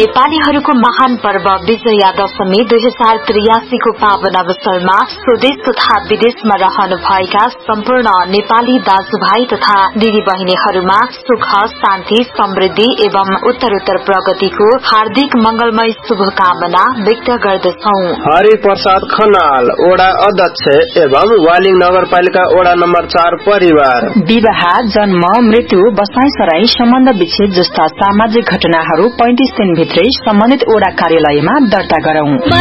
नेपालीहरूको महान पर्व विजया दशमी 2083 को पावन अवसरमा स्वदेश तथा विदेशमा रहनुभएका सम्पूर्ण नेपाली दाजुभाइ तथा दिदी बहिनीहरूमा सुख शान्ति समृद्धि एवं उत्तरोत्तर प्रगतिको हार्दिक मंगलमय शुभकामना व्यक्त गर्दछौ। हरि प्रसाद खनाल ओडा अध्यक्ष एवं वालिङ नगरपालिका ओडा नम्बर 4 परिवार। विवाह, जन्म, मृत्यु, बसाई सराई, सम्बन्ध विच्छेद जस्ता सामाजिक घटनाहरू 35 दिनभित्रै सम्बन्धित ओडा कार्यालयमा दर्ता गरौं।